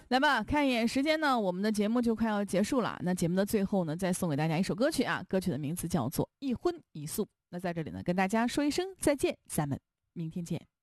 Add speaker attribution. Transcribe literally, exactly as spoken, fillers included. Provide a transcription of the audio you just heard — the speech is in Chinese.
Speaker 1: 来吧，看一眼时间呢，我们的节目就快要结束了。那节目的最后呢，再送给大家一首歌曲啊，歌曲的名字叫做《一荤一素》。那在这里呢，跟大家说一声再见，咱们明天见。